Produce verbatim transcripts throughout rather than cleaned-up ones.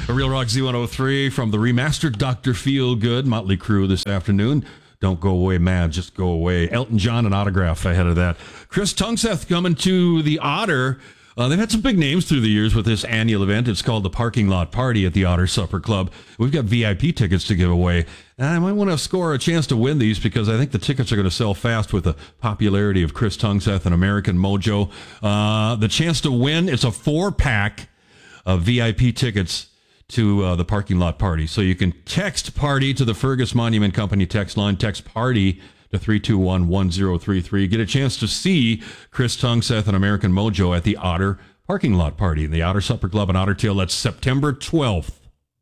A Real Rock Z one oh three from the remastered Doctor Feelgood Motley Crue this afternoon. Don't go away, mad, just go away. Elton John, an autograph ahead of that. Chris Tungseth coming to the Otter. Uh, they've had some big names through the years with this annual event. It's called the Parking Lot Party at the Otter Supper Club. We've got V I P tickets to give away. And I might want to score a chance to win these because I think the tickets are going to sell fast with the popularity of Chris Tungseth and American Mojo. Uh, the chance to win, it's a four-pack of V I P tickets to uh, the Parking Lot Party. So you can text party to the Fergus Monument Company text line, text party to three two one, one zero three three. Get a chance to see Chris Tungseth and American Mojo at the Otter Parking Lot Party in the Otter Supper Club in Otter Tail. That's September twelfth.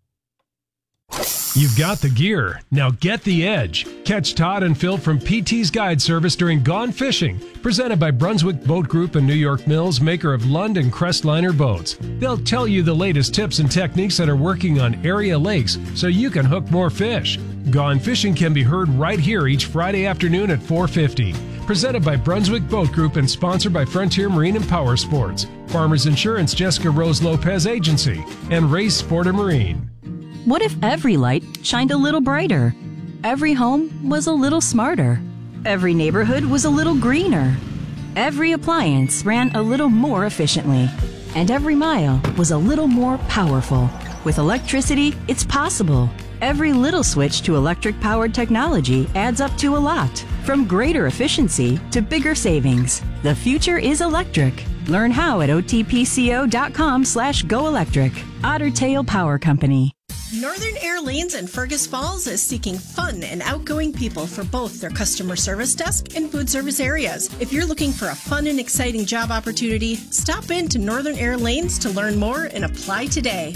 You've got the gear. Now get the edge. Catch Todd and Phil from P T's Guide Service during Gone Fishing, presented by Brunswick Boat Group and New York Mills, maker of Lund and Crestliner boats. They'll tell you the latest tips and techniques that are working on area lakes so you can hook more fish. Gone Fishing can be heard right here each Friday afternoon at four fifty. Presented by Brunswick Boat Group and sponsored by Frontier Marine and Power Sports, Farmers Insurance Jessica Rose Lopez Agency, and Race Sporter Marine. What if every light shined a little brighter? Every home was a little smarter. Every neighborhood was a little greener. Every appliance ran a little more efficiently. And every mile was a little more powerful. With electricity, it's possible. Every little switch to electric-powered technology adds up to a lot. From greater efficiency to bigger savings. The future is electric. Learn how at otpco.com slash go electric. Otter Tail Power Company. Northern Air Lanes in Fergus Falls is seeking fun and outgoing people for both their customer service desk and food service areas. If you're looking for a fun and exciting job opportunity, stop in to Northern Air Lanes to learn more and apply today.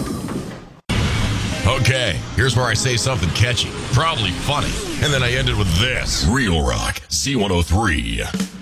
Okay, here's where I say something catchy, probably funny, and then I end it with this. Real Rock Z one oh three.